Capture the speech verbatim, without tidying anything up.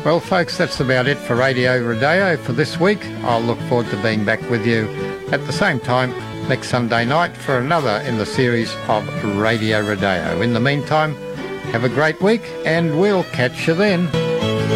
Well, folks, that's about it for Radio Rodeo for this week. I'll look forward to being back with you at the same time next Sunday night for another in the series of Radio Rodeo. In the meantime, have a great week and we'll catch you then.